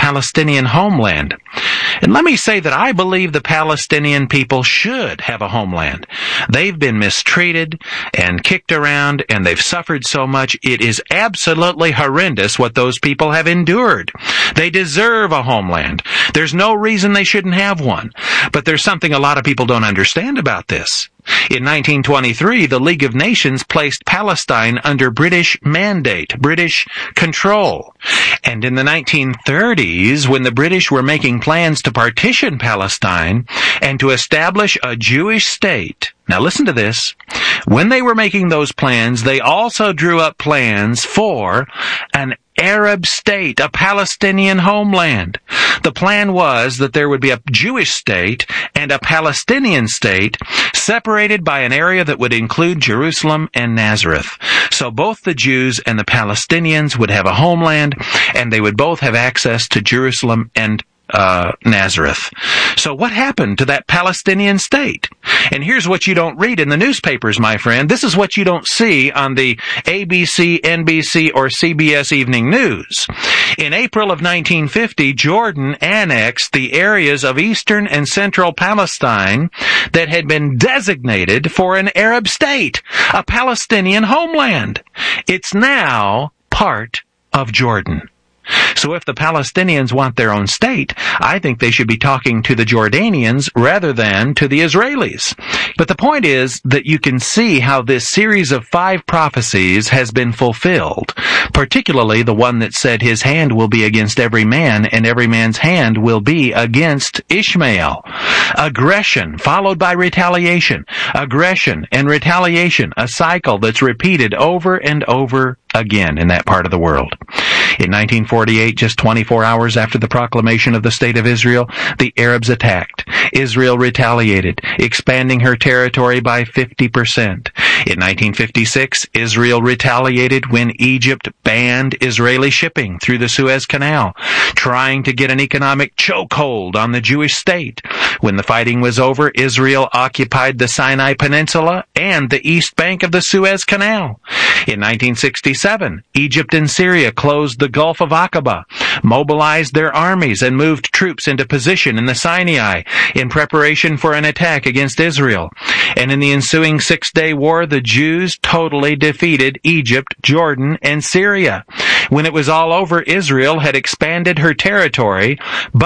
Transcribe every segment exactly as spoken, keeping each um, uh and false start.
Palestinian homeland. And let me say that I believe the Palestinian people should have a homeland. They've been mistreated and kicked around, and they've suffered so much. It is absolutely horrendous what those people have endured. They deserve a homeland. There's no reason they shouldn't have one. But there's something a lot of people don't understand about this. In nineteen twenty-three, the League of Nations placed Palestine under British mandate, British control. And in the nineteen thirties, when the British were making plans to partition Palestine and to establish a Jewish state, now listen to this, when they were making those plans, they also drew up plans for an Arab state, a Palestinian homeland. The plan was that there would be a Jewish state and a Palestinian state separated by an area that would include Jerusalem and Nazareth. So both the Jews and the Palestinians would have a homeland, and they would both have access to Jerusalem and Uh, Nazareth. So what happened to that Palestinian state? And here's what you don't read in the newspapers, my friend. This is what you don't see on the A B C, N B C, or C B S Evening News. In April of nineteen fifty, Jordan annexed the areas of eastern and central Palestine that had been designated for an Arab state, a Palestinian homeland. It's now part of Jordan. So if the Palestinians want their own state, I think they should be talking to the Jordanians rather than to the Israelis. But the point is that you can see how this series of five prophecies has been fulfilled, particularly the one that said his hand will be against every man and every man's hand will be against Ishmael. Aggression followed by retaliation. Aggression and retaliation, a cycle that's repeated over and over again in that part of the world. In nineteen forty-eight, just twenty-four hours after the proclamation of the State of Israel, the Arabs attacked. Israel retaliated, expanding her territory by fifty percent. In nineteen fifty-six, Israel retaliated when Egypt banned Israeli shipping through the Suez Canal, trying to get an economic chokehold on the Jewish state. When the fighting was over, Israel occupied the Sinai Peninsula and the east bank of the Suez Canal. In nineteen sixty-seven, Egypt and Syria closed the Gulf of Aqaba, mobilized their armies, and moved troops into position in the Sinai in preparation for an attack against Israel. And in the ensuing Six-Day War, the Jews totally defeated Egypt, Jordan, and Syria. When it was all over, Israel had expanded her territory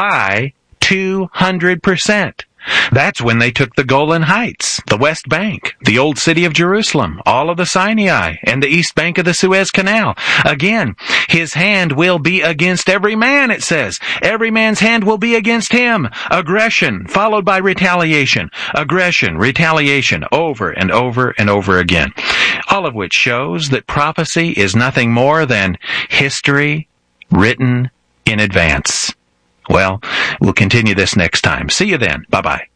by two hundred percent. That's when they took the Golan Heights, the West Bank, the Old City of Jerusalem, all of the Sinai, and the East Bank of the Suez Canal. Again, his hand will be against every man, it says. Every man's hand will be against him. Aggression, followed by retaliation. Aggression, retaliation, over and over and over again. All of which shows that prophecy is nothing more than history written in advance. Well, we'll continue this next time. See you then. Bye-bye.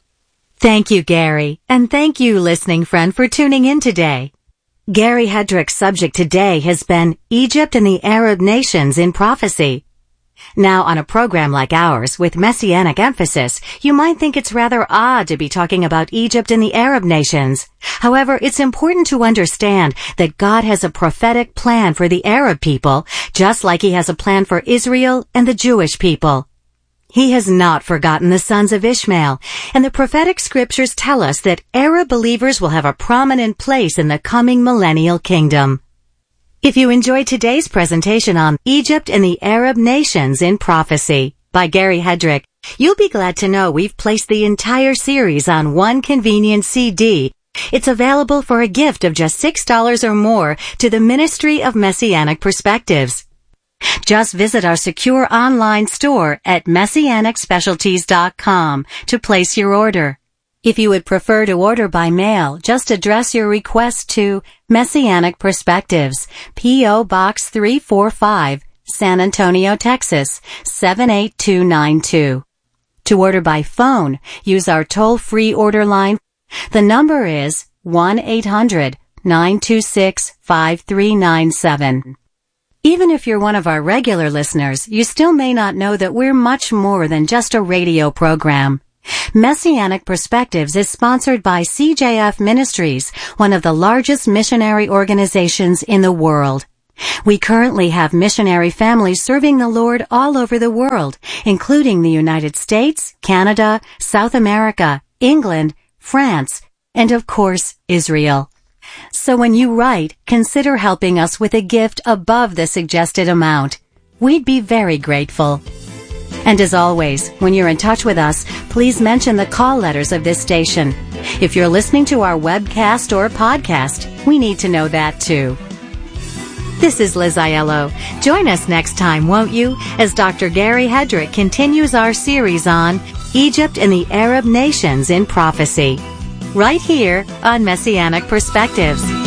Thank you, Gary. And thank you, listening friend, for tuning in today. Gary Hedrick's subject today has been Egypt and the Arab Nations in Prophecy. Now, on a program like ours, with messianic emphasis, you might think it's rather odd to be talking about Egypt and the Arab nations. However, it's important to understand that God has a prophetic plan for the Arab people, just like He has a plan for Israel and the Jewish people. He has not forgotten the sons of Ishmael, and the prophetic scriptures tell us that Arab believers will have a prominent place in the coming millennial kingdom. If you enjoyed today's presentation on Egypt and the Arab Nations in Prophecy by Gary Hedrick, you'll be glad to know we've placed the entire series on one convenient C D. It's available for a gift of just six dollars or more to the Ministry of Messianic Perspectives. Just visit our secure online store at messianic specialties dot com to place your order. If you would prefer to order by mail, just address your request to Messianic Perspectives, P O Box three forty-five, San Antonio, Texas, seven eight two nine two. To order by phone, use our toll-free order line. The number is one eight hundred nine two six five three nine seven. Even if you're one of our regular listeners, you still may not know that we're much more than just a radio program. Messianic Perspectives is sponsored by C J F Ministries, one of the largest missionary organizations in the world. We currently have missionary families serving the Lord all over the world, including the United States, Canada, South America, England, France, and of course, Israel. So when you write, consider helping us with a gift above the suggested amount. We'd be very grateful. And as always, when you're in touch with us, please mention the call letters of this station. If you're listening to our webcast or podcast, we need to know that too. This is Liz Aiello. Join us next time, won't you, as Doctor Gary Hedrick continues our series on Egypt and the Arab Nations in Prophecy, right here on Messianic Perspectives.